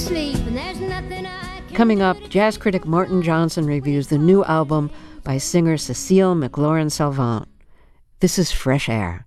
sleep, and there's nothing I can Coming up, jazz critic Martin Johnson reviews the new album by singer Cecile McLorin-Salvant. This is Fresh Air.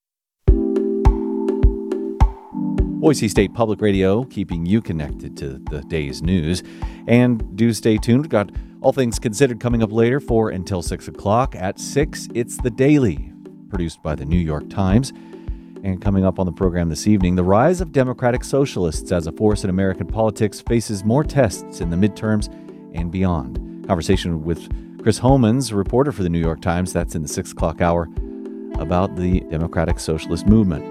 Boise State Public Radio, keeping you connected to the day's news. And do stay tuned. We've got All Things Considered coming up later, 4 until 6 o'clock. At 6, it's The Daily, produced by the New York Times. And coming up on the program this evening, the rise of Democratic Socialists as a force in American politics faces more tests in the midterms and beyond. Conversation with Chris Homans, a reporter for the New York Times, that's in the 6 o'clock hour, about the Democratic Socialist movement.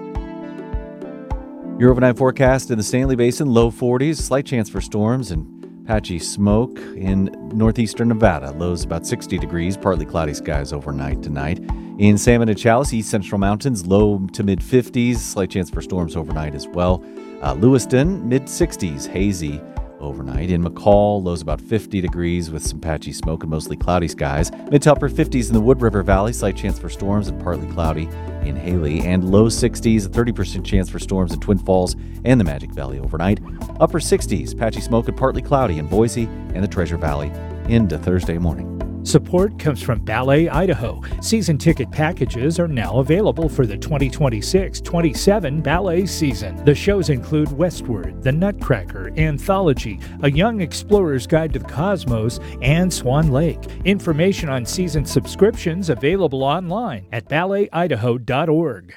Your overnight forecast in the Stanley Basin, low 40s, slight chance for storms and patchy smoke in northeastern Nevada. Lows about 60 degrees, partly cloudy skies overnight tonight. In Salmon and Challis, east central mountains, low to mid 50s, slight chance for storms overnight as well. Lewiston, mid 60s, hazy overnight. In McCall, lows about 50 degrees with some patchy smoke and mostly cloudy skies. Mid to upper 50s in the Wood River Valley, slight chance for storms and partly cloudy in Haley. And low 60s, a 30% chance for storms in Twin Falls and the Magic Valley overnight. Upper 60s, patchy smoke and partly cloudy in Boise and the Treasure Valley into Thursday morning. Support comes from Ballet Idaho. Season ticket packages are now available for the 2026-27 ballet season. The shows include Westward, The Nutcracker, Anthology, A Young Explorer's Guide to the Cosmos, and Swan Lake. Information on season subscriptions available online at balletidaho.org.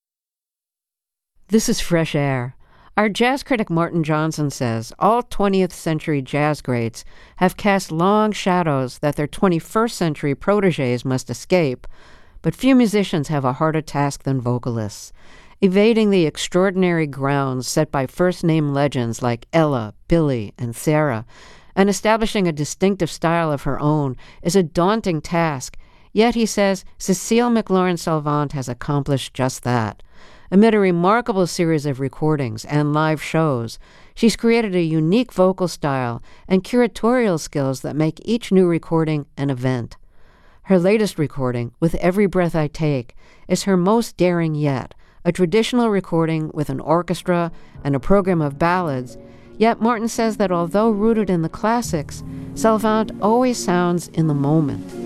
This is Fresh Air. Our jazz critic Martin Johnson says all 20th century jazz greats have cast long shadows that their 21st century protégés must escape, but few musicians have a harder task than vocalists. Evading the extraordinary grounds set by first-name legends like Ella, Billy, and Sarah, and establishing a distinctive style of her own is a daunting task. Yet, he says, Cecile McLorin-Salvant has accomplished just that. Amid a remarkable series of recordings and live shows, she's created a unique vocal style and curatorial skills that make each new recording an event. Her latest recording, With Every Breath I Take, is her most daring yet, a traditional recording with an orchestra and a program of ballads. Yet Martin says that although rooted in the classics, Salvant always sounds in the moment.